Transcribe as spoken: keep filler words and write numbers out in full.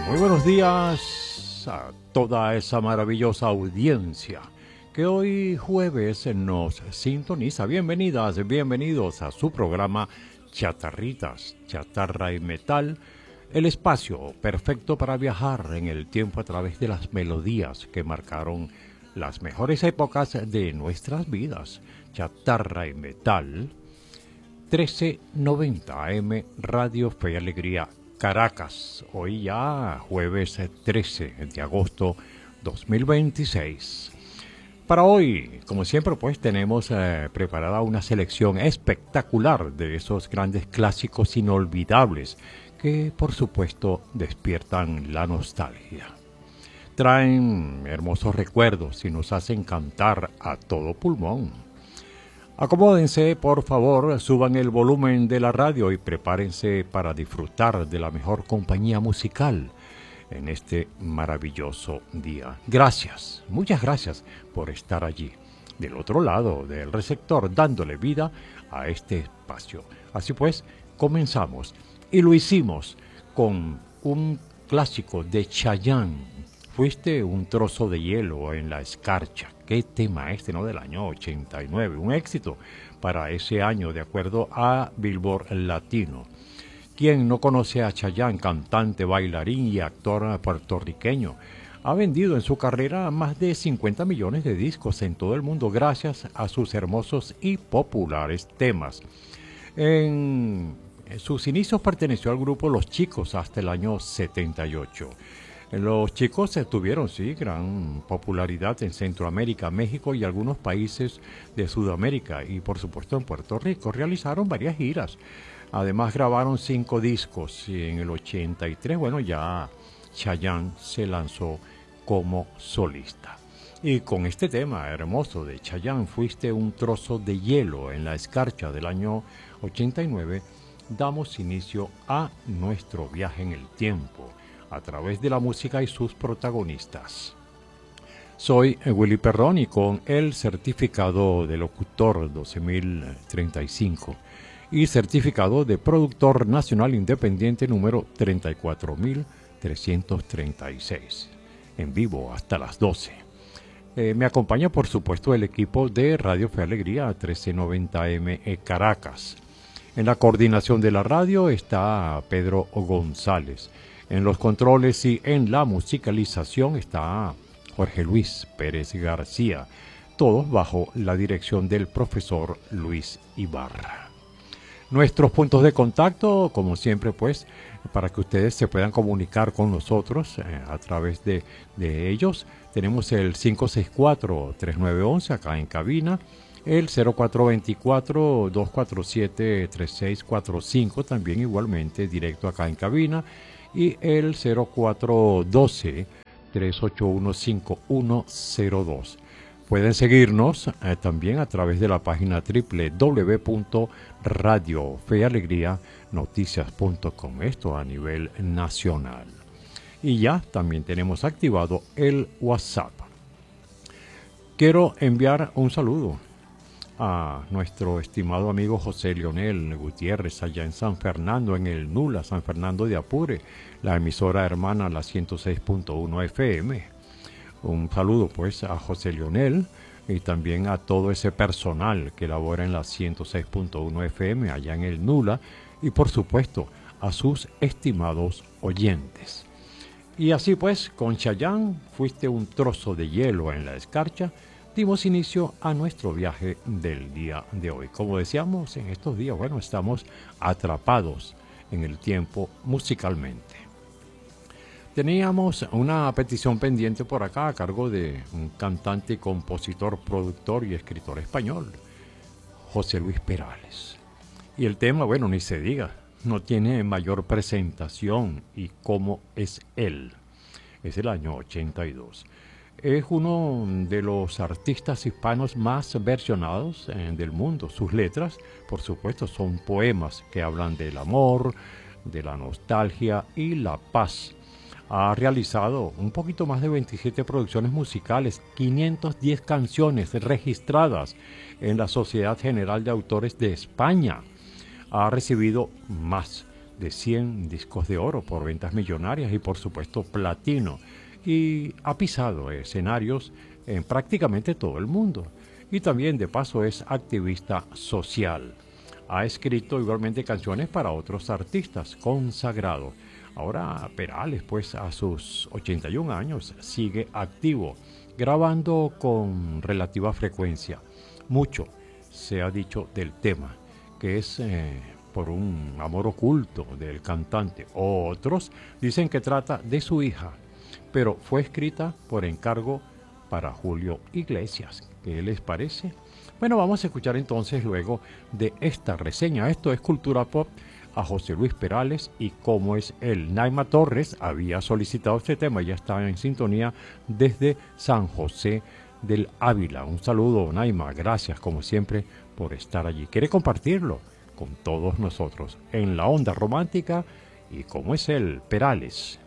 Muy buenos días a toda esa maravillosa audiencia que hoy jueves nos sintoniza. Bienvenidas, bienvenidos a su programa Chatarritas, Chatarra y Metal, el espacio perfecto para viajar en el tiempo a través de las melodías que marcaron las mejores épocas de nuestras vidas. Chatarra y Metal, trece noventa A M, Radio Fe y Alegría, Caracas. Hoy ya jueves trece de agosto dos mil veintiséis. Para hoy, como siempre, pues tenemos eh, preparada una selección espectacular de esos grandes clásicos inolvidables que, por supuesto, despiertan la nostalgia. Traen hermosos recuerdos y nos hacen cantar a todo pulmón. Acomódense, por favor, suban el volumen de la radio y prepárense para disfrutar de la mejor compañía musical en este maravilloso día. Gracias, muchas gracias por estar allí, del otro lado del receptor, dándole vida a este espacio. Así pues, comenzamos y lo hicimos con un clásico de Chayanne. Fuiste un trozo de hielo en la escarcha. Qué tema este, ¿no? Del año ochenta y nueve. Un éxito para ese año, de acuerdo a Billboard Latino. ¿Quién no conoce a Chayanne, cantante, bailarín y actor puertorriqueño? Ha vendido en su carrera más de cincuenta millones de discos en todo el mundo gracias a sus hermosos y populares temas. En sus inicios perteneció al grupo Los Chicos hasta el año setenta y ocho. Los Chicos tuvieron, sí, gran popularidad en Centroamérica, México y algunos países de Sudamérica y, por supuesto, en Puerto Rico. Realizaron varias giras. Además, grabaron cinco discos y en el ochenta y tres, bueno, ya Chayanne se lanzó como solista. Y con este tema hermoso de Chayanne, Fuiste un trozo de hielo en la escarcha del año ochenta y nueve, damos inicio a nuestro viaje en el tiempo a través de la música y sus protagonistas. Soy Willy Perrón y con el certificado de locutor doce mil treinta y cinco y certificado de productor nacional independiente número treinta y cuatro mil trescientos treinta y seis. En vivo hasta las doce. Eh, me acompaña, por supuesto, el equipo de Radio Fe Alegría trece noventa A M Caracas. En la coordinación de la radio está Pedro González. En los controles y en la musicalización está Jorge Luis Pérez García, todos bajo la dirección del profesor Luis Ibarra. Nuestros puntos de contacto, como siempre, pues, para que ustedes se puedan comunicar con nosotros eh, a través de, de ellos, tenemos el cinco seis cuatro, tres nueve uno uno acá en cabina, el cero cuatro dos cuatro, dos cuatro siete, tres seis cuatro cinco, también igualmente directo acá en cabina, y el cero cuatro uno dos, tres ocho uno, cinco uno cero dos. Pueden seguirnos eh, también a través de la página doble u doble u doble u punto radio fe alegría noticias punto com, esto a nivel nacional. Y ya también tenemos activado el WhatsApp. Quiero enviar un saludo a nuestro estimado amigo José Leonel Gutiérrez, allá en San Fernando, en el Nula, San Fernando de Apure, la emisora hermana, la ciento seis punto uno F M. Un saludo pues a José Leonel y también a todo ese personal que labora en la ciento seis punto uno F M, allá en el Nula, y por supuesto a sus estimados oyentes. Y así pues, con Chayanne, Fuiste un trozo de hielo en la escarcha, dimos inicio a nuestro viaje del día de hoy. Como decíamos, en estos días, bueno, estamos atrapados en el tiempo musicalmente. Teníamos una petición pendiente por acá a cargo de un cantante, compositor, productor y escritor español, José Luis Perales. Y el tema, bueno, ni se diga, no tiene mayor presentación y cómo es él. Es el año ochenta y dos. Es uno de los artistas hispanos más versionados eh, del mundo. Sus letras, por supuesto, son poemas que hablan del amor, de la nostalgia y la paz. Ha realizado un poquito más de veintisiete producciones musicales, quinientas diez canciones registradas en la Sociedad General de Autores de España. Ha recibido más de cien discos de oro por ventas millonarias y por supuesto platino. Y ha pisado escenarios en prácticamente todo el mundo. Y también de paso es activista social. Ha escrito igualmente canciones para otros artistas consagrados. Ahora Perales, pues a sus ochenta y un años, sigue activo, grabando con relativa frecuencia. Mucho se ha dicho del tema, que es eh, por un amor oculto del cantante. Otros dicen que trata de su hija, pero fue escrita por encargo para Julio Iglesias. ¿Qué les parece? Bueno, vamos a escuchar entonces luego de esta reseña. Esto es Cultura Pop, a José Luis Perales y cómo es él. Naima Torres había solicitado este tema, ya está en sintonía desde San José del Ávila. Un saludo, Naima, gracias como siempre por estar allí. Quiere compartirlo con todos nosotros en la onda romántica y cómo es él, Perales.